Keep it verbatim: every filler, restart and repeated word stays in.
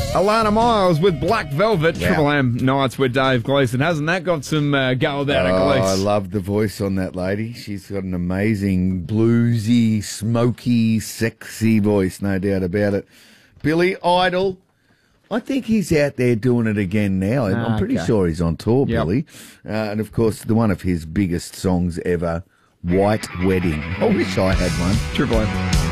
Alana Miles with Black Velvet, Yeah. Triple M Nights with Dave Gleeson. Hasn't that got some uh, go about it, Oh, I Gleeson? love the voice on that lady. She's got an amazing bluesy, smoky, sexy voice, no doubt about it. Billy Idol, I think he's out there doing it again now. I'm Ah, pretty okay. sure he's on tour, Yep. Billy. Uh, and, of course, the one of his biggest songs ever, White Wedding. I wish I had one. Triple M.